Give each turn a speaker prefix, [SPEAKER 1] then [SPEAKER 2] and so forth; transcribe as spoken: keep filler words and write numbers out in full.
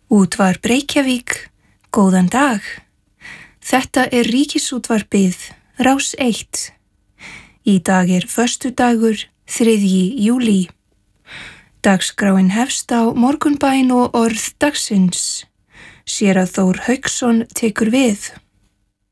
[SPEAKER 1] Útvarp Reykjavík, góðan dag. Þetta er Ríkisútvarpið, Rás eitt. Í dag er föstudagur, þriðji júlí. Dagskráin hefst á morgunbæn og orð dagsins. Séra Þór Hauksson tekur við.